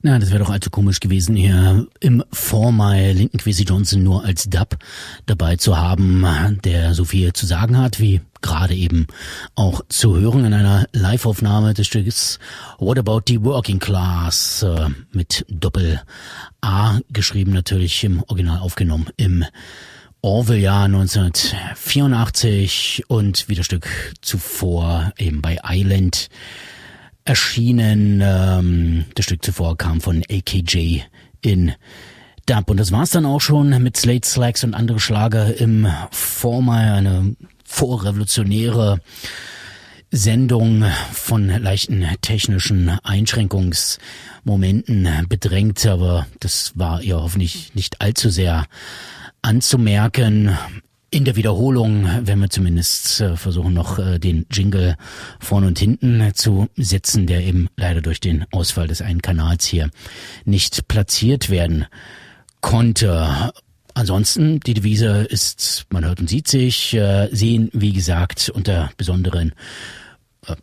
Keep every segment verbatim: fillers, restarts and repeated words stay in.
Na, das wäre doch allzu komisch gewesen, hier im Vormai Linton Kwesi Johnson nur als Dub dabei zu haben, der so viel zu sagen hat, wie gerade eben auch zu hören in einer Live-Aufnahme des Stückes What About the Working Class, äh, mit Doppel-A geschrieben, natürlich im Original aufgenommen im Orville-Jahr neunzehnhundertvierundachtzig und wie das Stück zuvor eben bei Island erschienen. Ähm, das Stück zuvor kam von A K J in Dub. Und das war's dann auch schon mit Slate Slacks und andere Schlager im Vormai, eine vorrevolutionäre Sendung von leichten technischen Einschränkungsmomenten bedrängt, aber das war ihr hoffentlich nicht allzu sehr anzumerken. In der Wiederholung werden wir zumindest äh, versuchen, noch äh, den Jingle vorne und hinten äh, zu setzen, der eben leider durch den Ausfall des einen Kanals hier nicht platziert werden konnte. Ansonsten, die Devise ist, man hört und sieht sich, äh, sehen, wie gesagt, unter besonderen äh,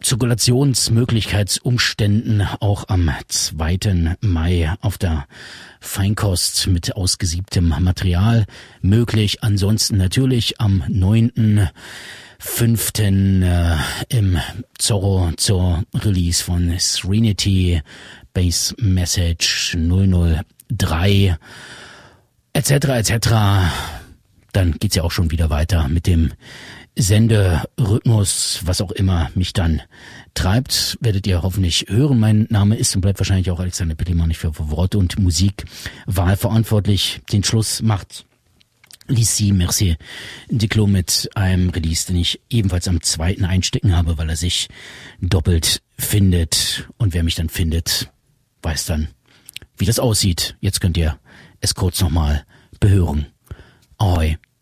Zirkulationsmöglichkeitsumständen auch am zweiten Mai auf der Feinkost mit ausgesiebtem Material möglich. Ansonsten natürlich am neunten fünften Äh, im Zorro zur Release von Serenity, Base Message null null drei et cetera et cetera. Dann geht's ja auch schon wieder weiter mit dem Senderhythmus, was auch immer mich dann treibt, werdet ihr hoffentlich hören. Mein Name ist und bleibt wahrscheinlich auch Alexander Pittelmann, nicht für Wort- und Musikwahl verantwortlich. Den Schluss macht Lissi Merci Diclo mit einem Release, den ich ebenfalls am zweiten einstecken habe, weil er sich doppelt findet. Und wer mich dann findet, weiß dann, wie das aussieht. Jetzt könnt ihr es kurz nochmal behören. Ahoi.